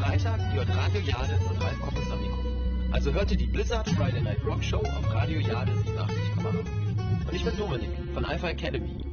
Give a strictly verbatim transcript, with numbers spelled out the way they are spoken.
Freitag, die hört Radio Jade und Ralf Koppes am Mikrofon. Also hörte die Blizzard Friday Night Rock Show auf Radio Jade siebenundachtzig Komma fünf. Und ich bin Dominik von Alpha Academy.